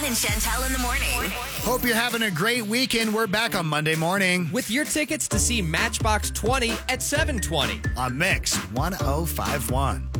and Chantel in the morning. Hope you're having a great weekend. We're back on Monday morning With your tickets to see Matchbox 20 at 7:20. on Mix 1051.